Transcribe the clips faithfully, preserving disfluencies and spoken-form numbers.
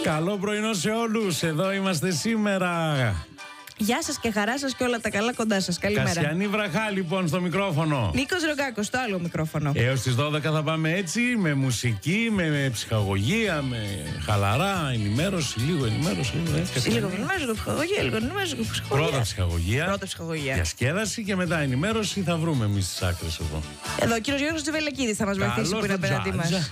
Καλό πρωινό σε όλους. Εδώ είμαστε σήμερα. Γεια σας και χαρά σας και όλα τα καλά κοντά σας. Καλημέρα. Κασιανή Βραχά λοιπόν στο μικρόφωνο. Νίκος Ρογκάκος στο άλλο μικρόφωνο. Έως τις δώδεκα θα πάμε έτσι, με μουσική, με ψυχαγωγία, με χαλαρά, ενημέρωση, λίγο ενημέρωση. Λίγο, ε, λίγο ενημέρωση, λίγο ψυχαγωγία, λίγο ενημέρωση, λίγο ψυχαγωγία. Πρώτα ψυχαγωγία. Πρώτα ψυχαγωγία. Διασκέδαση και μετά ενημέρωση θα βρούμε εμείς τις άκρες εδώ. Εδώ ο κύριος Γιώργος Τζιβελεκίδης θα μας βοηθήσει που είναι απέναντί μας.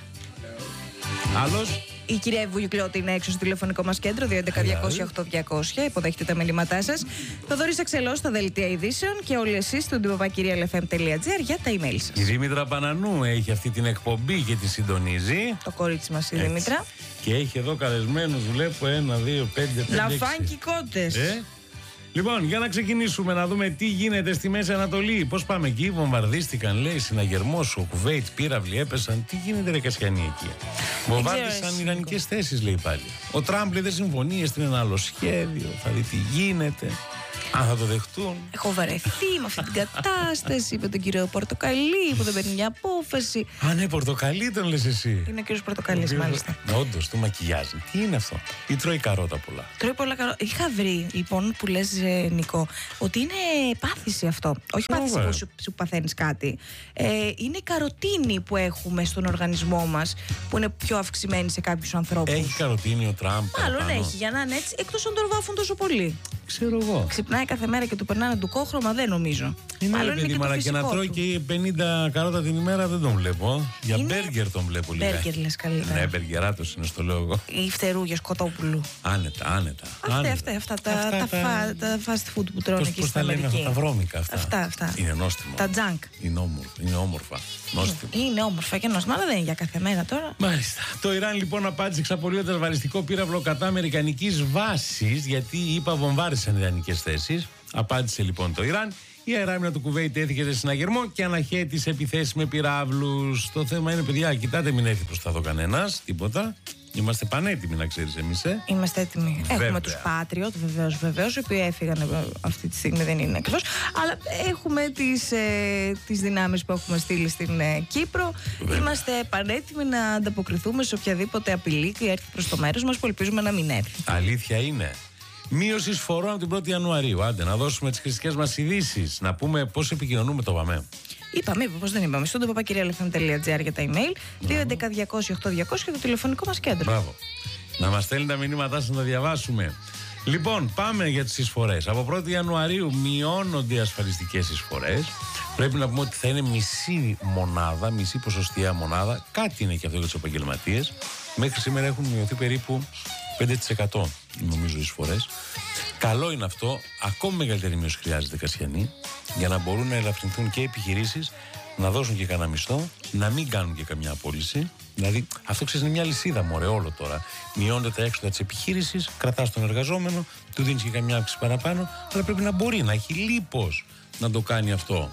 Άλλος. Η κυρία Ευβουλικλώτη είναι έξω στο τηλεφωνικό μας κέντρο δύο έντεκα διακόσια οκτώ διακόσια. Υποδέχεται τα μηνύματά σας. Θοδωρής Αξελός στα δελτία ειδήσεων και όλοι εσείς στο ντυποπακυρία ελ εφ εμ τελεία τζι άρ για τα email σας. Η Δήμητρα Πανανού έχει αυτή την εκπομπή και τη συντονίζει. Το κορίτσι μας η Δήμητρα. Και έχει εδώ καλεσμένους, βλέπω ένα, δύο, πέντε, πέντε. Λαφάνκι κότες. Ε? Λοιπόν, για να ξεκινήσουμε να δούμε τι γίνεται στη Μέση Ανατολή. Πώς πάμε εκεί, βομβαρδίστηκαν, λέει, συναγερμός, ο Κουβέιτ, πύραυλοι έπεσαν. Τι γίνεται, ρε Κασιανή εκεί. Βομβάρδισαν ιρανικές θέσεις, λέει πάλι. Ο Τραμπ λέει δεν συμφωνεί, στην ένα άλλο σχέδιο. Θα δει τι γίνεται. Αν θα το δεχτούν. Έχω βαρεθεί με αυτή την κατάσταση. Είπε τον κύριο Πορτοκαλί που δεν παίρνει μια απόφαση. Α, ναι, Πορτοκαλί τον λες εσύ. Είναι ο κύριος Πορτοκαλής, ο μάλιστα. Όντως, το μακιγιάζει. Τι είναι αυτό. Ή τρώει καρότα πολλά. Τρώει πολλά καρότα. Είχα βρει, λοιπόν, που λες, ε, Νικό, ότι είναι πάθηση αυτό. Όχι Oh, πάθηση well. που σου, σου παθαίνεις κάτι. Ε, είναι η καροτίνη που έχουμε στον οργανισμό μας, που είναι πιο αυξημένη σε κάποιους ανθρώπους. Έχει καροτίνη ο Τραμπ. Μάλλον έχει, για να είναι έτσι, εκτός αν τον βάφουν τόσο πολύ. Ξέρω εγώ. Ξυπνάει κάθε μέρα και του περνάνε του κόχρωμα, δεν νομίζω. Είναι Μάλλον ρε παιδί, είναι αλλά και να τρώει και πενήντα καρότα την ημέρα δεν τον βλέπω. Για είναι... μπέργκερ τον βλέπω λίγα. Μπέργκερ λες καλύτερα. Ναι, μπεργκεράτος είναι στο λέω εγώ. Ή φτερούγες κοτόπουλου. Άνετα, άνετα. Αυτά, άνετα. αυτά, αυτά, τα, αυτά, τα, τα... Φα, τα fast food που τρώνε Πώς, εκεί πώς στην τα λένε Αμερική. αυτά, τα βρώμικα αυτά. Αυτά, αυτά. Είναι νόστιμο. Τα junk. Είναι όμορφα, είναι όμορφα. Νόστιμο. Είναι όμορφα και νόστιμα, αλλά δεν είναι για κάθε μέρα τώρα. Μάλιστα. Το Ιράν λοιπόν απάντησε εξαπολύοντας βαλιστικό πύραυλο κατά αμερικανικής βάσης, γιατί είπα βομβάρισαν ιρανικές θέσεις. Απάντησε λοιπόν το Ιράν. Η αεράμινα του Κουβέιτ έθηκε σε συναγερμό και αναχέτησε επιθέσεις με πυράβλους. Το θέμα είναι, παιδιά, κοιτάτε, μην έρθει προς τα δω κανένας, τίποτα. Είμαστε πανέτοιμοι, να ξέρεις εμείς, ε. Είμαστε έτοιμοι. Βέβαια. Έχουμε τους Patriot, βεβαίως, βεβαίως, οι οποίοι έφυγαν αυτή τη στιγμή, δεν είναι ακριβώς. Αλλά έχουμε τις, ε, τις δυνάμεις που έχουμε στείλει στην ε, Κύπρο. Βέβαια. Είμαστε πανέτοιμοι να ανταποκριθούμε σε οποιαδήποτε απειλή και έρθει προς το μέρος μας, που ελπίζουμε να μην έρθει. Αλήθεια είναι. Μείωση εισφορών από την πρώτη Ιανουαρίου. Άντε, να δώσουμε τις χρηστικές μας ειδήσεις. Να πούμε πώς επικοινωνούμε το ΒΑΜΕ. Είπαμε, πώς δεν είπαμε. Στον ντυποπακυρία ελ εφ εμ τελεία τζι άρ για τα email. δύο έντεκα διακόσια οκτώ διακόσια το τηλεφωνικό μας κέντρο. Μπράβο. Να μας στέλνει τα μηνύματά σας να τα διαβάσουμε. Λοιπόν, πάμε για τις εισφορές. Από πρώτη Ιανουαρίου μειώνονται οι ασφαλιστικές εισφορές. Πρέπει να πούμε ότι θα είναι μισή μονάδα, μισή ποσοστιαία μονάδα. Κάτι είναι και αυτό για τους επαγγελματίες. Μέχρι σήμερα έχουν μειωθεί περίπου πέντε τοις εκατό νομίζω οι εισφορές. Καλό είναι αυτό. Ακόμη μεγαλύτερη μείωση χρειάζεται, Κασιανή, για να μπορούν να ελαφρυνθούν και οι επιχειρήσεις, να δώσουν και κανένα μισθό, να μην κάνουν και καμιά απόλυση. Δηλαδή, αυτό ξέρεις, είναι μια λυσίδα, μωρέ, όλο τώρα. Μειώνεται τα έξοδα της επιχείρησης, κρατάς τον εργαζόμενο, του δίνεις και καμιά αύξηση παραπάνω, αλλά πρέπει να μπορεί, να έχει λίπος να το κάνει αυτό.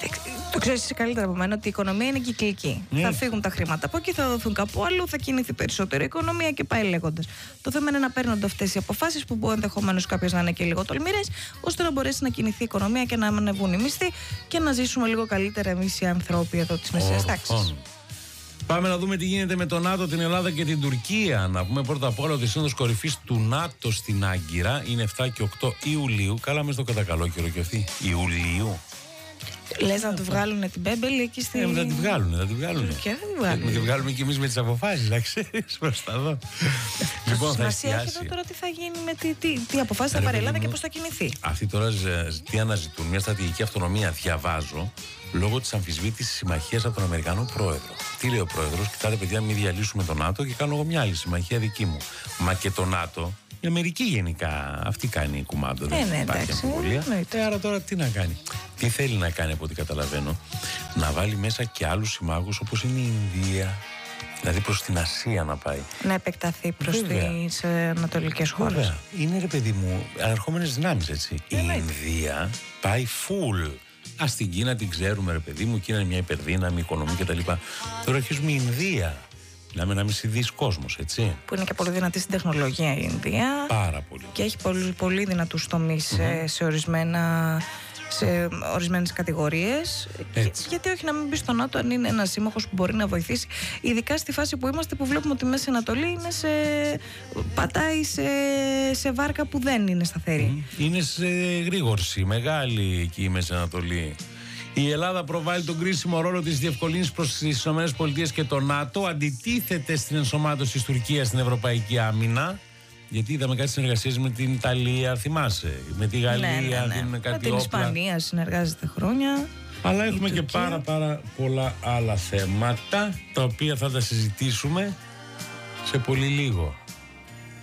Το ξέρεις εσύ καλύτερα από μένα ότι η οικονομία είναι κυκλική. Mm. Θα φύγουν τα χρήματα από εκεί, θα δοθούν κάπου αλλού, θα κινηθεί περισσότερο η οικονομία και πάει λέγοντας. Το θέμα είναι να παίρνονται αυτές οι αποφάσεις που μπορεί ενδεχομένως κάποιες να είναι και λίγο τολμηρές, ώστε να μπορέσει να κινηθεί η οικονομία και να ανεβούν οι μισθοί και να ζήσουμε λίγο καλύτερα εμείς οι ανθρώποι εδώ της μεσαίας τάξης. Πάμε να δούμε τι γίνεται με τον ΝΑΤΟ, την Ελλάδα και την Τουρκία. Να πούμε πρώτα απ' όλα ότι η Σύνοδος Κορυφής του ΝΑΤΟ στην Άγκυρα είναι εφτά και οκτώ Ιουλίου. Καλά, μες στο κατακαλό καιρό και αυτή. Ιουλίου. Λες να του βγάλουν την Μπέμπελη εκεί στη. Ε, θα τη βγάλουν, θα τη βγάλουν. Και δεν τη βγάλουν. Θα τη βγάλουμε κι εμείς με τις αποφάσεις, να ξέρεις, προς τα δω. Λοιπόν, θα σημασία έχει εστιάσει. εδώ τώρα τι θα γίνει, με τι, τι, τι αποφάσεις θα πάρει η Ελλάδα και πώς θα κινηθεί. Αυτοί τώρα τι αναζητούν, μια στρατηγική αυτονομία, διαβάζω, λόγω της αμφισβήτησης συμμαχίας από τον Αμερικανό πρόεδρο. Τι λέει ο πρόεδρος, κοιτάτε παιδιά, μην διαλύσουμε τον ΝΑΤΟ και κάνω εγώ μια άλλη συμμαχία δική μου. Μα και το ΝΑΤΟ, η Αμερική γενικά, αυτή κάνει κουμάντο, δεν Ε, ναι, υπάρχει εντάξει, αμφιβολία. ναι, Ε, άρα τώρα τι να κάνει. Τι θέλει να κάνει από ό,τι καταλαβαίνω, να βάλει μέσα και άλλους συμμάχους όπως είναι η Ινδία. Δηλαδή προς την Ασία να πάει. Να επεκταθεί προς Βέβαια. τις ε, ανατολικές χώρες. Βέβαια. Είναι, ρε παιδί μου, ανερχόμενες δυνάμεις, έτσι. Η ναι. Ινδία πάει full. Α, στην Κίνα την ξέρουμε, ρε παιδί μου, η Κίνα είναι μια υπερδύναμη, οικονομία κτλ. Τώρα αρχίζουμε η Ινδία. Μιλάμε ένα μισή κόσμος, έτσι. Που είναι και πολύ δυνατή στην τεχνολογία η Ινδία. Πάρα πολύ. Και έχει πολύ, πολύ δυνατούς τομείς mm-hmm. σε ορισμένα σε ορισμένες κατηγορίες. Γιατί όχι να μην μπει στο ΝΑΤΟ, αν είναι ένας σύμμαχος που μπορεί να βοηθήσει, ειδικά στη φάση που είμαστε, που βλέπουμε ότι η Μέση Ανατολή είναι σε... πατάει σε... σε βάρκα που δεν είναι σταθερή. Είναι σε γρήγορση, μεγάλη εκεί η Μέση Ανατολή. Η Ελλάδα προβάλλει τον κρίσιμο ρόλο της διευκολύνσης προς τις ΗΠΑ και το ΝΑΤΟ. Αντιτίθεται στην ενσωμάτωση της Τουρκίας στην Ευρωπαϊκή Άμυνα. Γιατί είδαμε κάτι συνεργασίες με την Ιταλία, θυμάσαι, με τη Γαλλία, ναι, ναι, ναι. Την, κάτι με την όπλα. Ισπανία συνεργάζεται χρόνια. Αλλά έχουμε και πάρα πάρα πολλά άλλα θέματα, τα οποία θα τα συζητήσουμε σε πολύ λίγο.